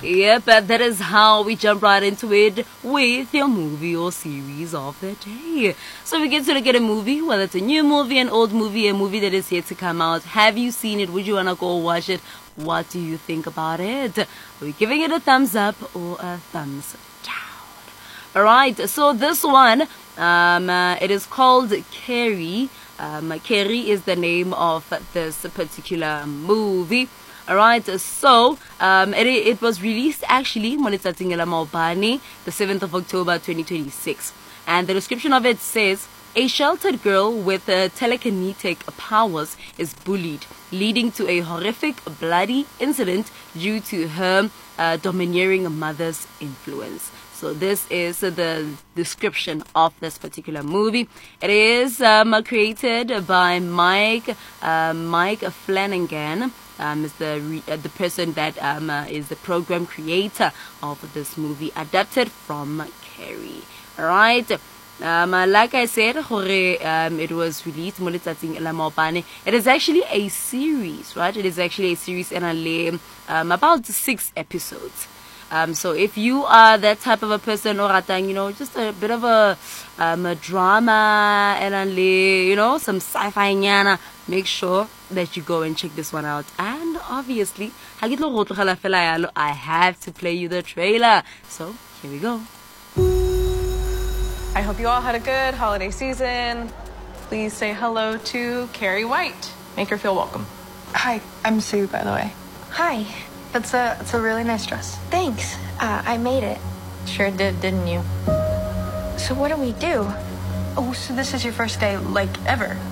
Yep, that is how we jump right into it with your movie or series of the day. So we get to look at a movie, whether it's a new movie, an old movie, a movie that is yet to come out. Have you seen it? Would you want to go watch it? What do you think about it? Are we giving it a thumbs up or a thumbs down? Alright, so this one, it is called Carrie. Carrie is the name of this particular movie. Alright, so it was released actually the 7th of October 2026. And the description of it says, a sheltered girl with telekinetic powers is bullied, leading to a horrific bloody incident due to her domineering mother's influence. So this is the description of this particular movie. It is created by Mike Flanagan. Is the person that is the program creator of this movie, adapted from Carrie. Alright. Like I said, it was released it is actually a series, right? It is actually a series and about 6 episodes. So if you are that type of a person, or just a bit of a drama and some sci-fi nyana, make sure that you go and check this one out. And obviously, I have to play you the trailer. So here we go. I hope you all had a good holiday season. Please say hello to Carrie White. Make her feel welcome. Hi, I'm Sue, by the way. Hi. It's a really nice dress. Thanks. I made it. Sure did, didn't you? So what do we do? Oh, so this is your first day, like, ever?